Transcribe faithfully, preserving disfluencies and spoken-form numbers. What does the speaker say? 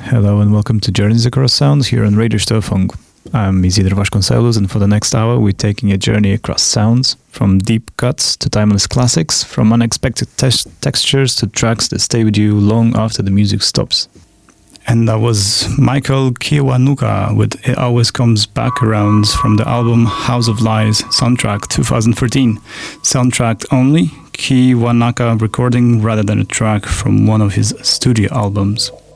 Hello and welcome to Journeys Across Sounds here on Radio Störfunk. I'm Isidro Vasconcelos, and for the next hour we're taking a journey across sounds, from deep cuts to timeless classics, from unexpected te- textures to tracks that stay with you long after the music stops. And that was Michael Kiwanuka with It Always Comes Back Around from the album House of Lies, Soundtrack twenty fourteen. Soundtrack only, Kiwanuka recording rather than a track from one of his studio albums.